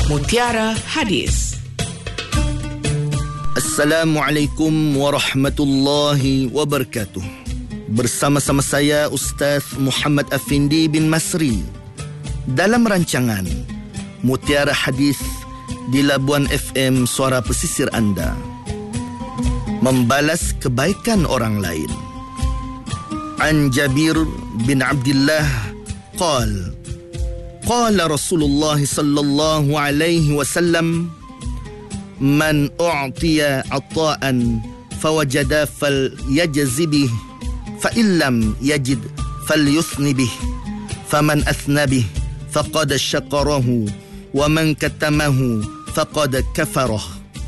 Mutiara Hadis. Assalamualaikum warahmatullahi wabarakatuh. Bersama-sama saya Ustaz Muhammad Afindi bin Masri dalam rancangan Mutiara Hadis di Labuan FM Suara Pesisir Anda. Membalas kebaikan orang lain. An Jabir bin Abdullah qala qala Rasulullah sallallahu alaihi wasallam man u'tiya ata'an fawajada falyajzi bih fa illam yajid falyusni bih faman athna bih faqad syakarahu wa man katamahu faqad kafarah.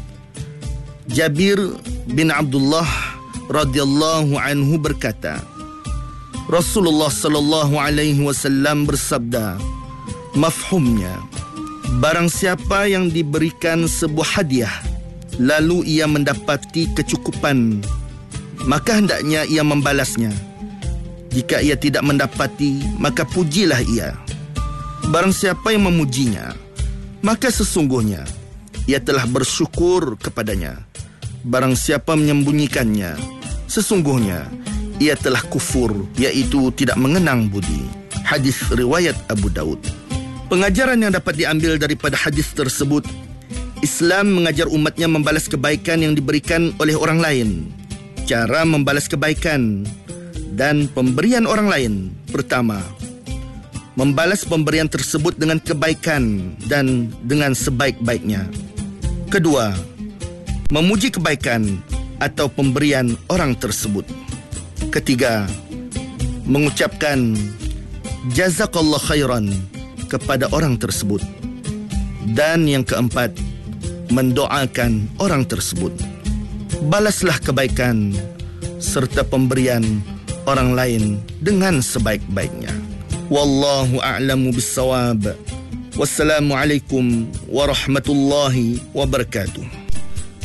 Jabir bin Abdullah radhiyallahu anhu berkata, Rasulullah sallallahu alaihi wasallam bersabda, mafhumnya, barang siapa yang diberikan sebuah hadiah lalu ia mendapati kecukupan, maka hendaknya ia membalasnya. Jika ia tidak mendapati, maka pujilah ia. Barang siapa yang memujinya, maka sesungguhnya ia telah bersyukur kepadanya. Barang siapa menyembunyikannya, sesungguhnya ia telah kufur, iaitu tidak mengenang budi. Hadis riwayat Abu Daud. Pengajaran yang dapat diambil daripada hadis tersebut, Islam mengajar umatnya membalas kebaikan yang diberikan oleh orang lain. Cara membalas kebaikan dan pemberian orang lain. Pertama, membalas pemberian tersebut dengan kebaikan dan dengan sebaik-baiknya. Kedua, memuji kebaikan atau pemberian orang tersebut. Ketiga, mengucapkan jazakallah khairan kepada orang tersebut. Dan yang keempat, mendoakan orang tersebut. Balaslah kebaikan serta pemberian orang lain dengan sebaik-baiknya. Wallahu a'lamu bissawab. Wassalamualaikum warahmatullahi wabarakatuh.